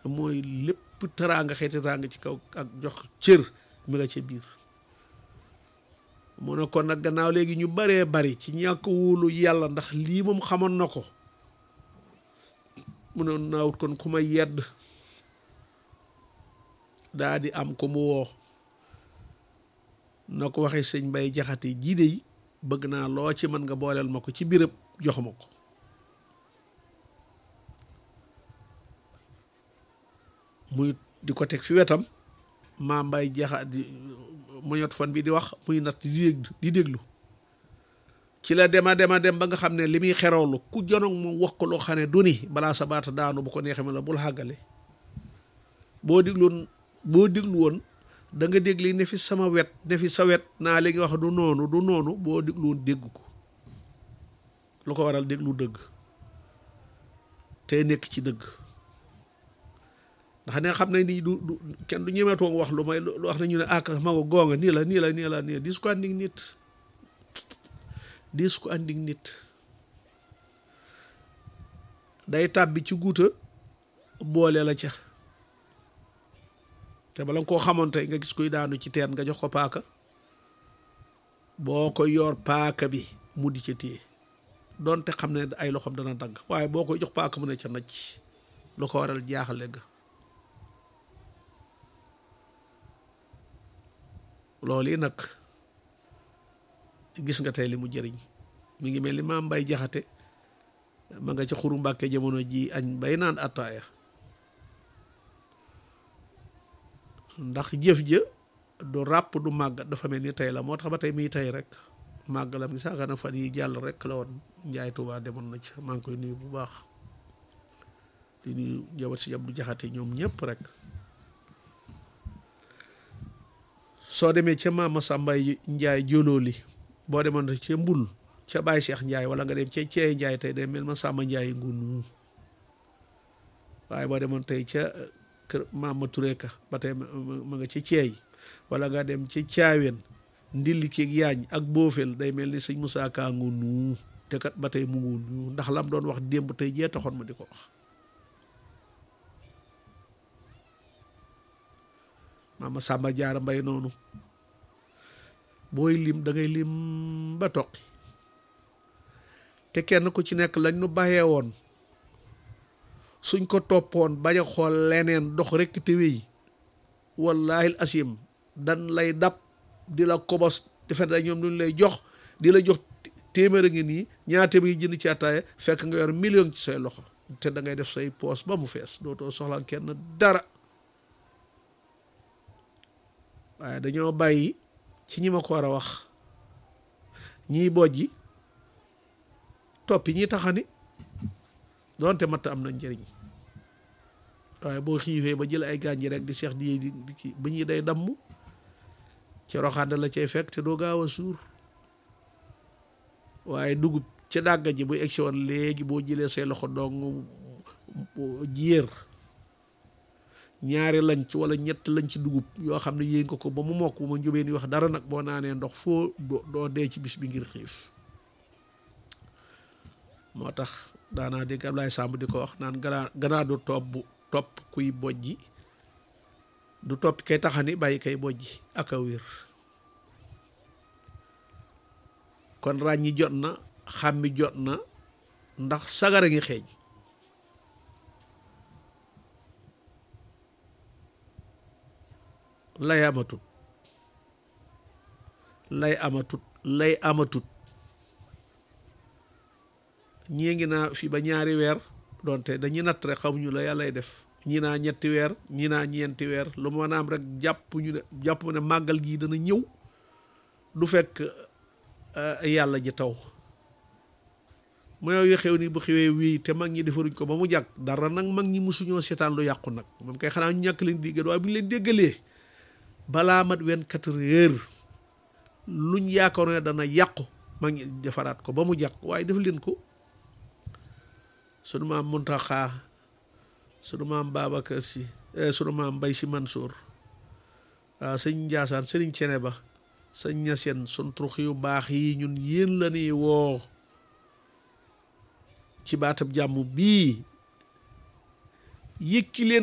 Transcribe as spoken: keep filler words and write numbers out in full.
mooy lépp teraanga xeeti teraanga ci kaw ak jox cër mi nga ca biir. mu ne kon nag gannaaw léegi ñu baree bari ci ñàkk wóolu yàlla ndax lii moom xamoon na ko mu ne naawut kon ku ma yedd daa di am ko mu woo na ko waxee sëñ Mbay Jaxate jii de bëgg naa loo ci mën nga booleel ma ko ci birëb jox ma ko. muy di ko teg fi wetam maa Mbay Jaxate mu ñot fan bi di wax muy natt di déglu di déglu ci la dema dema dem ba nga xam ne li muy xerewlu ku jonoog moom wax ko loo xam ne du ni balaa sa baata daanu bu ko neexee ma la bul xàggale boo dégloon boo déglu woon da nga dégli ne fi sama wet ne fi sa wet naa li nga wax du noonu du noonu boo déglu woon dégg ko lu ko waral déglu dëgg tey nekk ci dëgg ndax ne xam ne nii du du kenn du ñemetoo wax lu may lu wax nañu ne ak ma ko goonga nii la nii la nii la nii dis ko àndik nit dis ko àndik nit day tàbbi ci guuta boole la ca te bala nga koo xamoon tey nga gis koy daanu ci teen nga jox ko paaka boo ko yor paaka bi mu di ca téye doonte xam ne ay loxoom dana dagg waaye boo koy jox paaka mu ne ca nacc lu ko waral jaaxale ga loolu yi nag gis nga tey li mu jëriñ mi ngi mel ni maam Mbay Jaxate ma nga ca xuru Mbàkke jamono ji añ bay naan attaaya ndax jëf ja du ràpp du màggat dafa mel ni tey la moo tax ba tey muy tey rek màggalam gi saaka na fan yi jàll rek la woon Njaay Tuubaa demoon na ci maa ngi koy nuyu bu baax di nuyu njaboot si Abdu Jaxate ñoom ñëpp rek soo demee ca Maama Samba Njaay Jolooli boo demoon ca Mbul ca Baay Seex Njaay wala nga dem ca Ceey Njaay tey day mel ma Samba Njaay ngunu waaye boo demoon tey ca kër Maama Ture Ka ba tey ma nga ci Ceey wala nga dem ci Caaween ndilli keeg yaañ ak boofel day mel ni sëñ Musaa Ka ngunu te kat ba tey mu ngunu ndax lam doon wax démb tey jee taxoon ma di ko wax. Maama Samba Jaara Mbay noonu booy lim da ngay lim ba toqi te kenn ku ci nekk lañ nu bàyyee woon suñ ko toppoon bañ a xool leneen dox rekk te wéy wallaahi asim dan lay dab di la kobos defe da ñoom duñ lay jox di la jox téeméer a ngi nii ñaata bi jënd ci ataaya fekk nga yor million ci say loxo te da ngay def say poos ba mu fees dootoo soxla kenn dara waaye dañoo bàyyi ci ñi ma ko war a wax ñiy bojji toppi ñi taxani doonte matt am na njëriñ waaye boo xiifee ba jël ay gànji rek di seex di di kii ba ñuy day damm ci roxaande la cay fekk te doo gaaw a suur waaye dugub ca dàgga ji bu egsi woon léegi boo jëlee say loxo dong jéer ñaari lañ ci wala ñett lañ ci dugub yoo xam ne yéen ko ko ba mu mokk bu ma njóbeen yi wax dara nag boo naanee ndox foo doo dee ci bis bi ngir xiif moo tax daanaa dégg Ablaye Samb di ko wax naan ganaa ganaa du topp bu topp kuy bojji du topp kay taxani bàyyi kay bojji ak a wér kon ràññi jot na xàmmi jot na ndax sagara ngi xeeñ lay amatut lay amatut lay amatut ñii ngi naa fii ba ñaari weer doonte dañuy natt rek xamuñu la yàllay def ñi naa ñetti weer ñi naa ñeenti weer lu ma naam rek jàpp ñu ne jàpp ne màggal gii dana ñëw du fekk yàlla ji taw mooy yu xew ni bu xewee wii te mag ñi defaruñ ko ba mu jàkk dara nag mag ñi musuñoo seetaan lu yàqu nag moom kay xanaa ñu ñàkk leen déggal waaye bu ñu leen déggalee balaa mat vingt-quatre heures luñ yaakaar ne dana yàqu mag ñi defaraat ko ba mu jàkk waaye def leen ko sunu maam Muntaxa sunu maam Babacar Si sunu maam Mbay Si Mansour waaw sëñ Njaasaan sëriñ Cene Ba sëñ Ñaseen sun turux yu baax yi ñun yéen la ni woo ci baatab jàmm bii yëkki leen